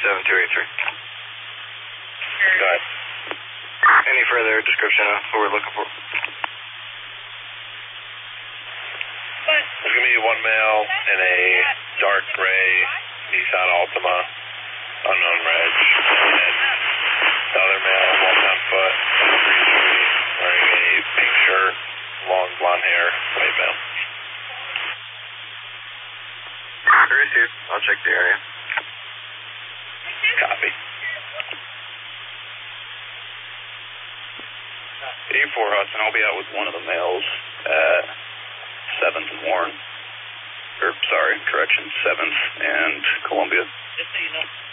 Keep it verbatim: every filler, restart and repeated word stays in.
seven two eight three. Go ahead. Any further description of who we're looking for? There's going to be one male in a dark gray Nissan Altima, unknown reg, and the other male walked on foot, wearing a pink shirt, long blonde hair, white male. Received. I'll check the area. Copy. eighty-four Hudson, I'll be out with one of the males at seventh and Warren. Or, sorry, correction, seventh and Columbia. Just so you know.